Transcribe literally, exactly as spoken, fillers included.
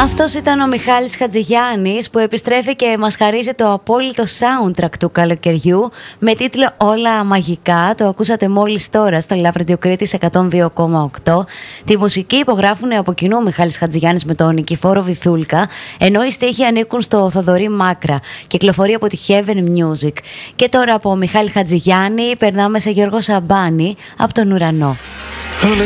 Αυτός ήταν ο Μιχάλης Χατζηγιάννης που επιστρέφει και μας χαρίζει το απόλυτο soundtrack του καλοκαιριού με τίτλο «Όλα μαγικά». Το ακούσατε μόλις τώρα στο Love Radio Κρήτης εκατόν δύο κόμμα οκτώ. Τη μουσική υπογράφουν από κοινού ο Μιχάλης Χατζηγιάννης με τον Νικηφόρο Βυθούλκα, ενώ οι στίχοι ανήκουν στο Θοδωρή Μάκρα. Κυκλοφορεί από τη Heaven Music. Και τώρα από Μιχάλη Χατζηγιάννη περνάμε σε Γιώργο Σαμπάνη από τον Ουρανό.